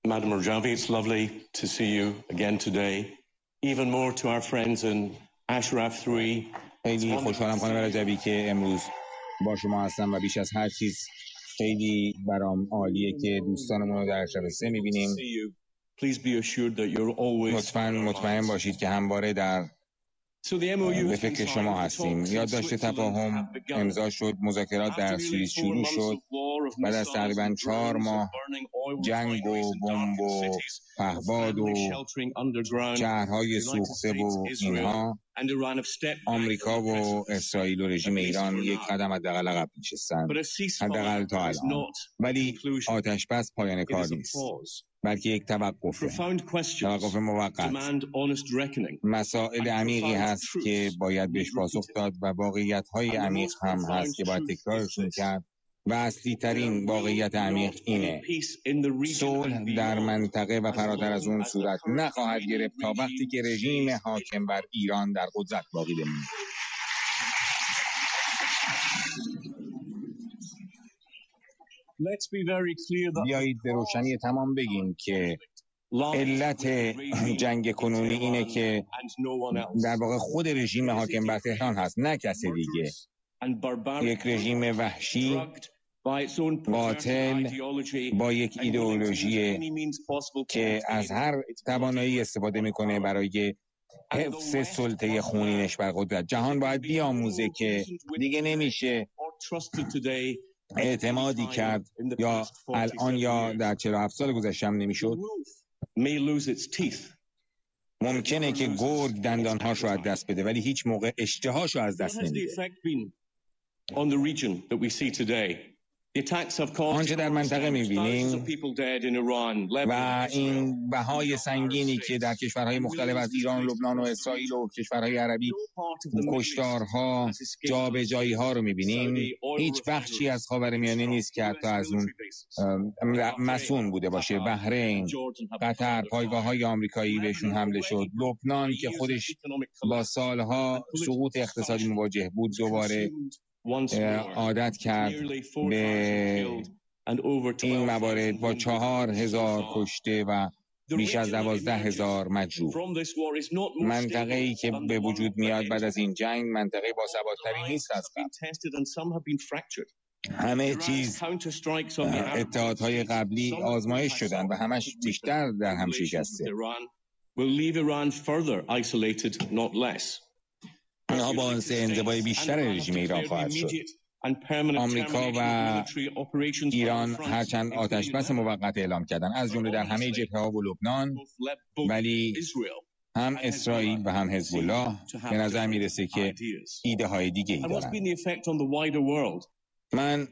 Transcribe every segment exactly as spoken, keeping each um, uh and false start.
Madam Rajavi, it's lovely to see you again today. Even more to our friends in Ashraf three. خیلی خوشحالم خانم رجبی که امروز با شما هستم و بیش از هر چیز خیلی برام عالیه که دوستانمون رو در اشراف سه می‌بینیم. لطفاً مطمئن باشید که همواره در به فکر شما هستیم. یادداشت تفاهم امضا شد، مذاکرات در سوئیس شروع شد. بعد از تقریباً چهار ماه جنگ و بمب و پهباد و شهرهای سوخته و اینها، آمریکا و اسرائیل و رژیم ایران یک قدم حداقل عقب نشستند، حداقل تا الان. ولی آتش بس پایان کار نیست، بلکه یک توقفه، توقف موقت. مسائل عمیقی هست که باید بهش پاسخ داد و واقعیت‌های عمیق هم هست که باید تکرارشون کرد و اصلی ترین واقعیت عمیق اینه: صلح در منطقه و فراتر از اون صورت نخواهد گرفت تا وقتی که رژیم حاکم بر ایران در قدرت باقی بمونه. بیایید به روشنی تمام بگیم که علت جنگ کنونی اینه که در واقع خود رژیم حاکم بر تهران هست، نه کسی دیگه. یک رژیم وحشی، باطل، با یک ایدئولوژی که از هر توانایی استفاده میکنه برای حفظ سلطه خونینش بر قدرت. جهان باید بیاموزه که دیگه نمیشه اعتمادی کرد، یا الان یا در چهل و هفت سال گذشته هم نمیشد. ممکنه که گرگ دندانهاش رو از دست بده ولی هیچ موقع اشتهاش رو از دست نمیده. آنچه در منطقه می‌بینیم و این بهای سنگینی که در کشورهای مختلف از ایران، لبنان و اسرائیل و کشورهای عربی کشتارها، جابجایی‌ها رو می‌بینیم، هیچ بخشی از خاورمیانه نیست که حتی از اون مسئول بوده باشه. بحرین، قطر، پایگاه‌های آمریکایی بهشون حمله شد. لبنان که خودش با سالها سقوط اقتصادی مواجه بود، دوباره عادت کرد به این موارد با چهار هزار کشته و بیش از دوازده هزار مجروح. منطقه‌ای که به وجود میاد بعد از این جنگ منطقه باثبات‌تری نیست از قبل. همه چیز اتحادهای قبلی آزمایش شدن و همش بیشتر در هم شکسته. اینها باعث انزوای بیشتر رژیم ایران خواهد شد. آمریکا و ایران هرچند آتش بس موقت اعلام کردن، از جمله در همه جبهه‌ها و لبنان، ولی هم اسرائیل و هم حزب الله به نظر میرسه که ایده های دیگه ای دارن. من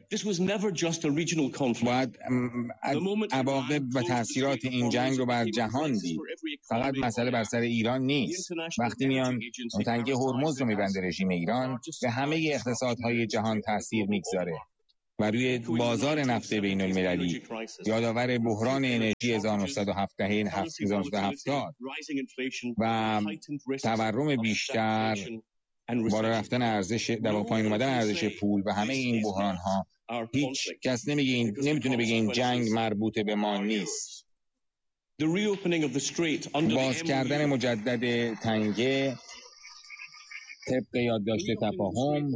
باید عواقب و تاثیرات این جنگ رو بر جهان دید. فقط مسئله بر سر ایران نیست. وقتی میان تنگه هرمز رو میبنده رژیم ایران، به همه اقتصادهای جهان تاثیر میگذاره و روی بازار نفت بین المللی یادآور بحران انرژی هزار و نهصد و هفتاد و تورم بیشتر، بالا رفتن ارزش، در پایین اومدن ارزش پول و همه این بحران ها، هیچ کس نمیگه این نمیتونه بگه این جنگ مربوط به ما نیست. باز کردن مجدد تنگه طبق یادداشت تفاهم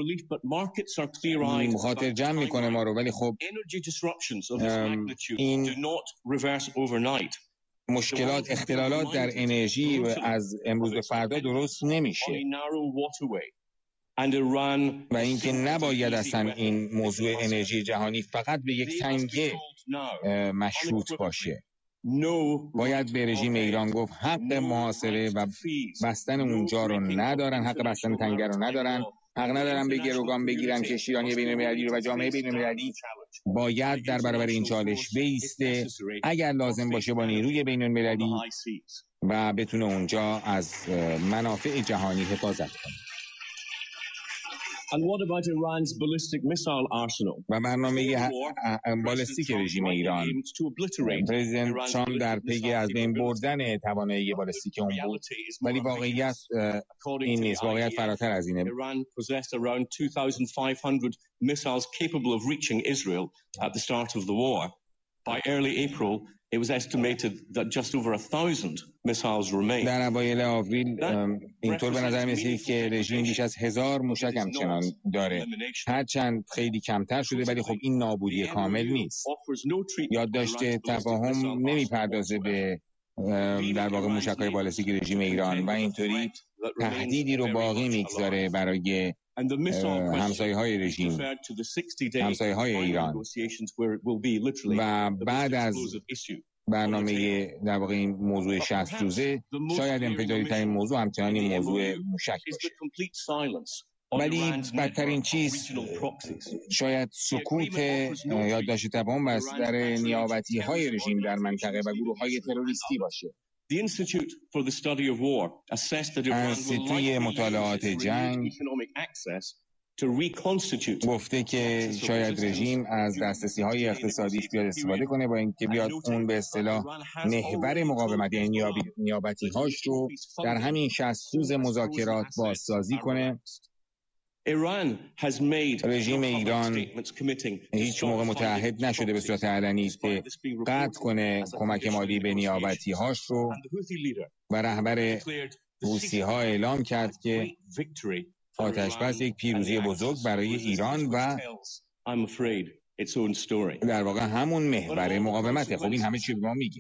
خاطر جمع میکنه ما رو، ولی خب این مشکلات، اختلالات در انرژی از امروز به فردا درست نمیشه و اینکه نباید اصلا این موضوع انرژی جهانی فقط به یک تنگه مشروط باشه. باید به رژیم ایران گفت حق محاصره و بستن اونجا رو ندارن، حق بستن تنگه رو ندارن، حق ندارن به گروگان بگیرن کشتیرانی بین‌المللی رو و جامعه بین‌المللی باید در برابر این چالش بایسته، اگر لازم باشه با نیروی بین‌المللی، و بتونه اونجا از منافع جهانی حفاظت کنه. و برنامه بالستیک رژیم ایران، پرزیدنت ترامپ در پی از بین بردن توانایی بالستیک اون بود، ولی واقعیت این نیست. واقعیت فراتر از اینه. By early April, It was estimated that just over a thousand missiles remain. در اوایل آوریل اینطور به نظر می‌رسید که رژیم بیش از هزار موشک همچنان داره. هرچند خیلی کمتر شده ولی خب این نابودی کامل نیست. یادداشت تفاهم نمیپردازه به در واقع موشک‌های بالستیک رژیم ایران و اینطوری تهدیدی رو باقی میگذاره برای همسایه‌های رژیم، همسایه‌های ایران. و بعد از برنامه در واقع این موضوع شصت روزه شاید انفجاری ترین موضوع همچنان این موضوع موشک باشه. ولی بدترین چیز شاید سکوت یادداشت تفاهم بر سر نیابتی‌های رژیم در منطقه و گروه‌های تروریستی باشه. انستیتوی مطالعات جنگ گفته که شاید رژیم از دسترسی‌های اقتصادیش بیاد استفاده کنه با اینکه بیاد اون به اصطلاح محور مقاومت یعنی نیابتی‌هاش رو در همین شصت روز مذاکرات بازسازی کنه. رژیم ایران هیچ موقع متعهد نشده به صورت علنی که قطع کنه کمک مالی به نیابتی‌هاش رو و رهبر حوثی‌ها اعلام کرد که آتش‌بس یک پیروزی بزرگ برای ایران و در واقع همون محور مقاومته. خب این همه چی به ما میگه.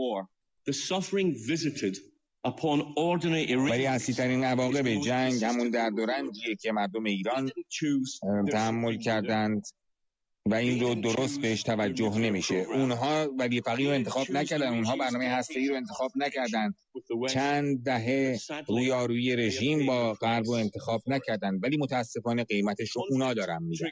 ولی اصلی‌ترین عواقب جنگ همون درد و رنجیه که مردم ایران تحمل کردند و این رو درست بهش توجه نمیشه. اونها ولی فقیه رو انتخاب نکردن، اونها برنامه هسته‌ای رو انتخاب نکردن، چند دهه رویارویی رژیم با غرب رو انتخاب نکردن، ولی متاسفانه قیمتش رو اونا دارن میدن.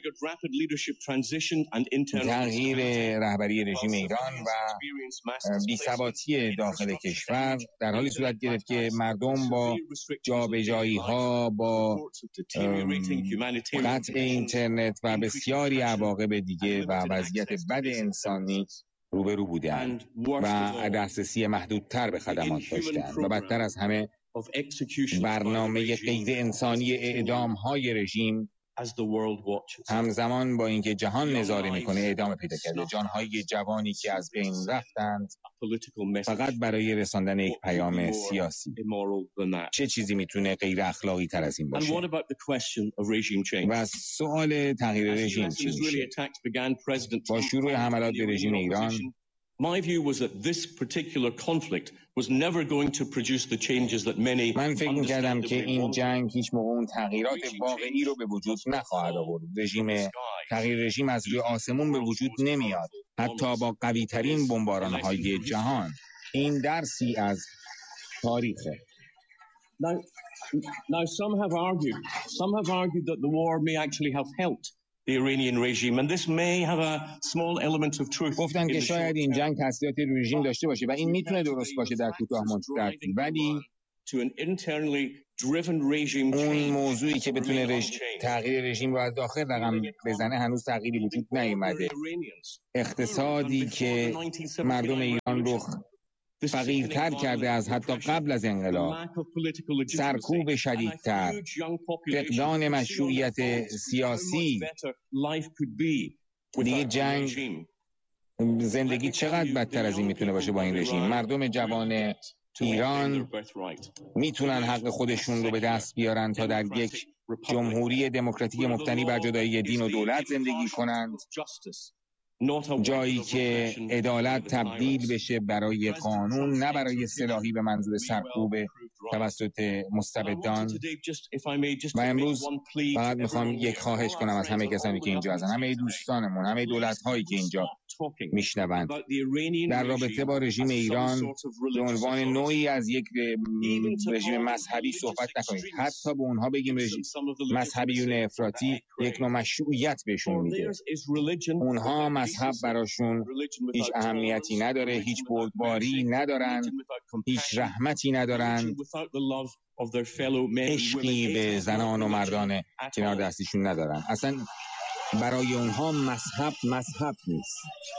تغییر رهبری رژیم ایران و بی‌ثباتی داخل کشور در حالی صورت گرفت که مردم با جابجایی‌ها، با قطع اینترنت و بسیاری عواقب دیگه و وضعیت بد انسانی روبرو بودند و دسترسی محدودتر به خدمات داشتند و بدتر از همه برنامه غیر انسانی اعدام‌های رژیم همزمان با اینکه جهان نظاره میکنه ادامه پیدا کرده. جانهای جوانی که از بین رفتند فقط برای رساندن یک پیام سیاسی. چه چیزی میتونه غیر اخلاقی تر از این باشه؟ و سوال تغییر رژیم چی میشه؟ با شروع حملات به رژیم ایران My view was that this particular conflict was never going to produce the changes that many من فکر می‌کردم که این جنگ هیچ موقع اون تغییرات واقعی رو به وجود نخواهد آورد. رژیم تغییر رژیم از روی آسمون به وجود نمیاد، حتی با قوی‌ترین بمباران‌های جهان. این درسی از تاریخه. Now, now some have argued, some have argued that the war may actually have helped the Iranian regime, and this may have a small element of truth. گفتن که شاید این جنگ تاثیرات رژیم داشته باشه و این میتونه درست باشه در کوتاه مدت، ولی اون موضوعی که بتونه رژ... تغییر رژیم رو از داخل رقم بزنه هنوز تغییری وجود نیامده. اقتصادی که مردم ایران رو فقیرتر کرده از حتی قبل از انقلاب، سرکوب شدیدتر، فقدان مشروعیت سیاسی، دیگه جنگ زندگی چقدر بدتر از این میتونه باشه با این رژیم. مردم جوان ایران میتونن حق خودشون رو به دست بیارن تا در یک جمهوری دموکراتیک مبتنی بر جدایی دین و دولت زندگی کنند، جایی که عدالت تبدیل بشه برای قانون، نه برای سلاحی به منظور سرکوب توسط مستبدان. و امروز فقط میخوام یک خواهش کنم از همه کسانی که اینجا هستن، همه دوستانمون، همه دولت‌هایی که اینجا میشنوند، در رابطه با رژیم ایران به عنوان نوعی از یک رژیم مذهبی صحبت نکنید. حتی به اونها بگیم رژیم مذهبیون افراطی، یک نوع مشروعیت بهشون میده. اونها مذهب براشون هیچ اهمیتی نداره، هیچ بردباری ندارن، هیچ رحمتی ندارن، عشقی به زنان و مردان کنار دستیشون ندارن. اصلا برای اونها مذهب مذهب نیست.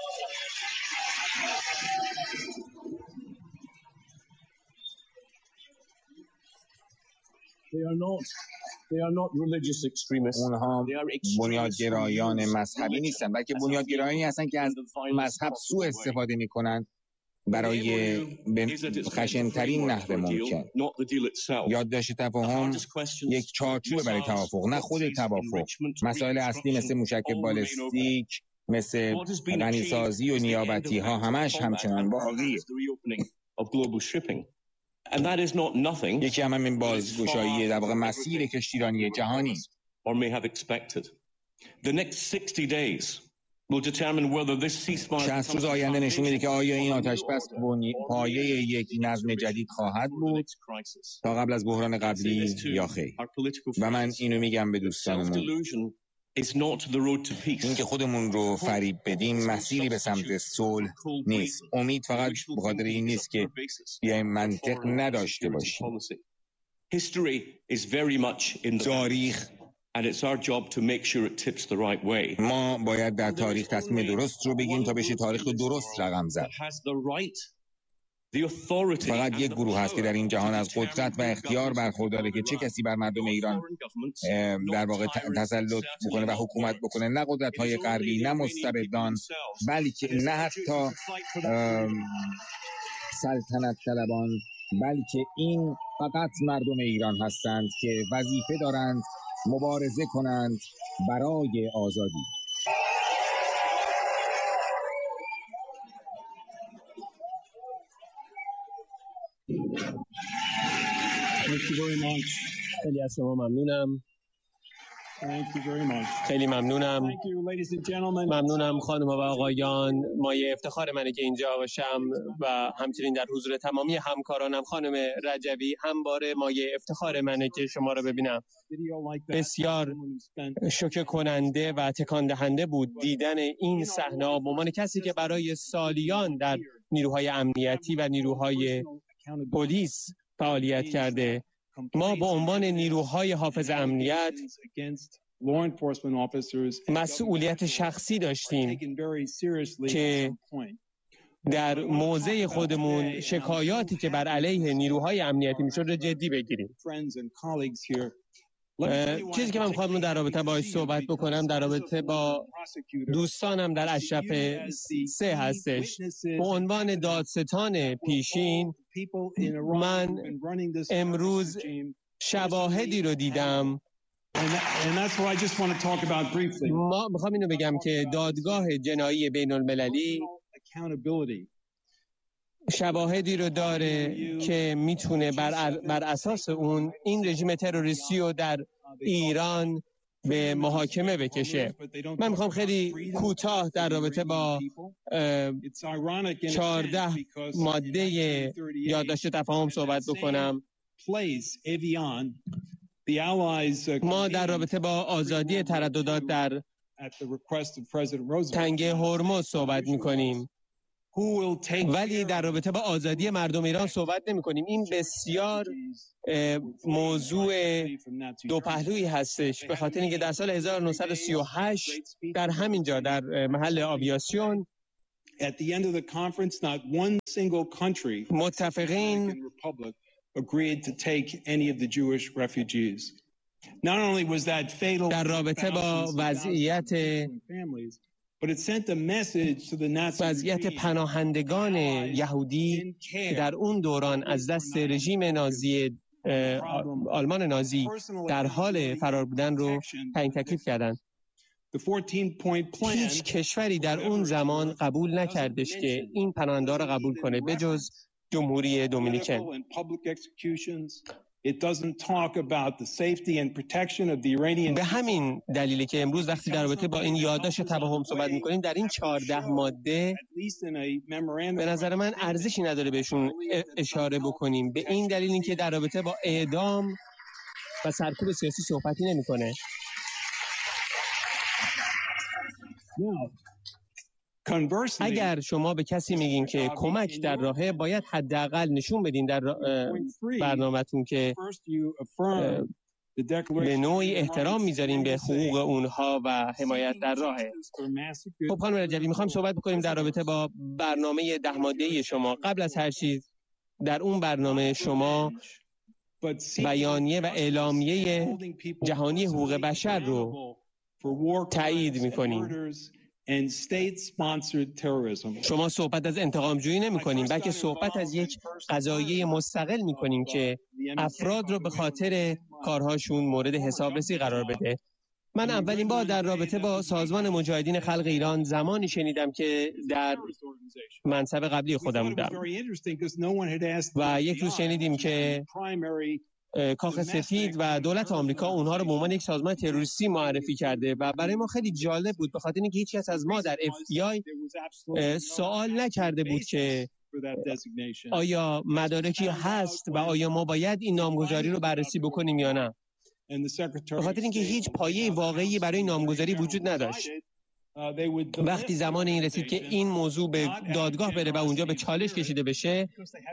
They are not, they are not religious extremists. اونها بنیادگرایان مذهبی نیستن، بلکه بنیادگرایانی هستن که از مذهب سوء استفاده میکنن برای خشن‌ترین نحو ممکن. یادداشت تفاهم یک چارچوب برای توافق، نه خود توافق. مسائل اصلی مثل موشک بالستیک، مثل غنیسازی و نیابتی ها همش همچنان باقیه. یکی هم همین بازگشایی در واقع مسیر کشتیرانی جهانی. شصت روز آینده نشون میده که آیا این آتش‌بس پایه یک نظم جدید خواهد بود تا قبل از بحران قبلی یا خیر. و من اینو میگم به دوستانمون، این که خودمون رو فریب بدیم مسیری به سمت صلح نیست. امید فقط به خاطر این نیست که بیایم منطق نداشته باشیم. تاریخ And it's our job to make sure it tips the right way. ما باید در تاریخ تصمیم درست رو بگیریم تا بشه تاریخ رو درست رقم زد. فقط یک گروه هست که در این جهان از قدرت و اختیار برخورداره که چه کسی بر مردم ایران در واقع تسلط بکنه و حکومت بکنه، نه قدرت‌های غربی، نه مستبدان، بلکه نه حتی سلطنت طلبان، بلکه این فقط مردم ایران هستند که وظیفه دارند مبارزه کنند برای آزادی. خیلی از شما ممنونم. خیلی ممنونم. ممنونم خانم و آقایان. مایه افتخار منه که اینجا باشم و همچنین در حضور تمامی همکارانم. خانم رجوی، همواره مایه افتخار منه که شما رو ببینم. بسیار شوکه کننده و تکان دهنده بود دیدن این صحنه به عنوان کسی که برای سالیان در نیروهای امنیتی و نیروهای پلیس فعالیت کرده. ما به عنوان نیروهای حافظ امنیت مسئولیت شخصی داشتیم که در موضع خودمون شکایاتی که بر علیه نیروهای امنیتی میشد رو جدی بگیریم. چیزی که من می‌خوام در رابطه باهاش صحبت بکنم در رابطه با دوستانم در اشرف سه هستش. به عنوان دادستان پیشین من امروز شواهدی رو دیدم. ما میخوام اینو بگم که دادگاه جنایی بین المللی شواهدی رو داره که میتونه بر, بر اساس اون این رژیم تروریستی رو در ایران به محاکمه بکشه. من میخوام خیلی کوتاه در رابطه با چهارده ماده یادداشت تفاهم صحبت بکنم. ما در رابطه با آزادی ترددات در تنگه هرمز صحبت میکنیم، ولی در رابطه با آزادی مردم ایران صحبت نمی کنیم. این بسیار موضوع دو پهلویی هستش، به خاطر اینکه در سال هزار و نهصد و سی و هشت در همین جا در محل آویاسیون متفقین در رابطه با وضعیت وضعیت پناهندگان یهودی در اون دوران از دست رژیم نازی آلمان نازی در حال فرار بودن رو تعیین تکلیف کردند. هیچ کشوری در اون زمان قبول نکردش که این پناهنده را قبول کنه به جز جمهوری دومینیکن. به همین دلیلی که امروز وقتی در رابطه با این یادداشت تفاهم صحبت می‌کنیم در این چهارده ماده به نظر من ارزشی نداره بهشون اشاره بکنیم، به این دلیل اینکه در رابطه با اعدام و سرکوب سیاسی صحبتی نمی‌کنه. اگر شما به کسی میگین که کمک در راهه، باید حداقل نشون بدین در برنامه‌تون که به نوعی احترام میذاریم به حقوق اونها و حمایت در راهه. خب خانم رجوی، میخوام صحبت بکنیم در رابطه با برنامه ده ماده‌ای شما. قبل از هر چیز در اون برنامه شما بیانیه و اعلامیه جهانی حقوق بشر رو تایید میکنیم and state-sponsored terrorism. شما صحبت از انتقام جویی نمی کنیم، بلکه صحبت از یک قضایه مستقل می کنیم که افراد رو به خاطر کارهاشون مورد حسابرسی قرار بده. من اولین بار در رابطه با سازمان مجاهدین خلق ایران زمانی شنیدم که در منصب قبلی خودم بودم و یک روز شنیدیم که کاخ سفید و دولت آمریکا اونها رو به عنوان یک سازمان تروریستی معرفی کرده و برای ما خیلی جالب بود، به خاطر اینکه هیچ کس از ما در اف بی آی سوال نکرده بود که آیا مدارکی هست و آیا ما باید این نامگذاری رو بررسی بکنیم یا نه. به خاطر اینکه هیچ پایه واقعی برای نامگذاری وجود نداشت. وقتی زمان این رسید که این موضوع به دادگاه بره و اونجا به چالش کشیده بشه،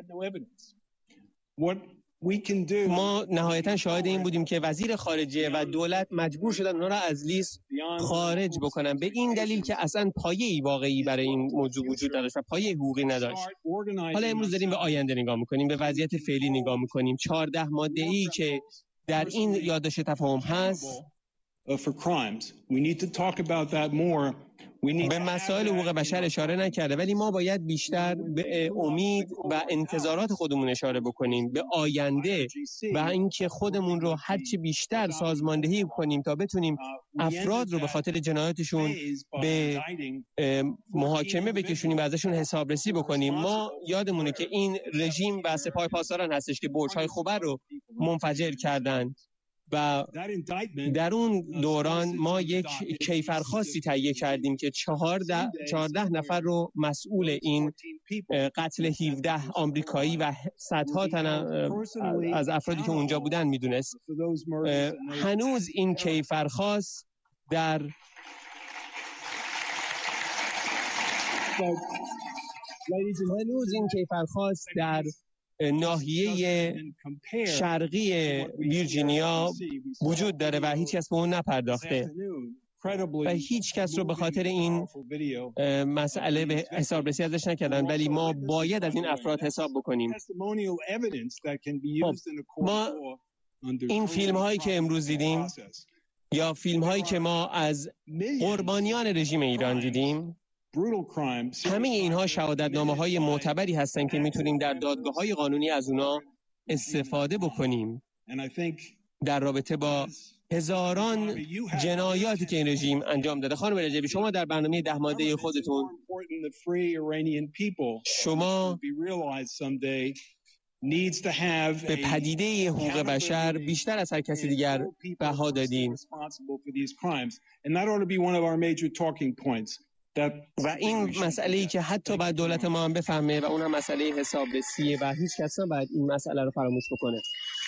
ما نهایتا شاهد این بودیم که وزیر خارجه و دولت مجبور شدن اونا را از لیست خارج بکنن به این دلیل که اصلا پایه‌ای واقعی برای این موضوع وجود نداشت و پایه حقوقی نداشت. حالا امروز داریم به آینده نگاه میکنیم، به وضعیت فعلی نگاه میکنیم. چهارده ماده‌ای که در این یادداشت تفاهم هست به مسائل حقوق بشر اشاره نکرده، ولی ما باید بیشتر به امید و انتظارات خودمون اشاره بکنیم، به آینده و اینکه خودمون رو هرچی بیشتر سازماندهی کنیم تا بتونیم افراد رو به خاطر جنایاتشون به محاکمه بکشونیم و ازشون حسابرسی بکنیم. ما یادمونه که این رژیم و سپاه پاسداران هستش که برج‌های خوبر رو منفجر کردن و در اون دوران ما یک کیفرخواستی تهیه کردیم که چهارده, چهارده نفر رو مسئول این قتل هفده آمریکایی و صدها تن از افرادی که اونجا بودن میدونست. هنوز این کیفرخواست در هنوز این کیفرخواست در ناحیه شرقی ویرجینیا وجود داره و هیچ کس به اون نپرداخته و هیچ کس رو به خاطر این مسئله به حسابرسی ازش نکردن، ولی ما باید از این افراد حساب بکنیم. خب، ما این فیلم هایی که امروز دیدیم یا فیلم هایی که ما از قربانیان رژیم ایران دیدیم، همه اینها شهادتنامه های معتبری هستند که میتونیم در دادگاه های قانونی از اونا استفاده بکنیم در رابطه با هزاران جنایاتی که این رژیم انجام داده. خانم رجبی، شما در برنامه ده ماده خودتون شما به پدیده حقوق بشر بیشتر از هر کسی دیگر بها دادین و این مسئله‌ای که حتی باید دولت ما هم بفهمه و اون هم مسئله حسابرسیه و هیچ کس نباید این مسئله رو فراموش بکنه.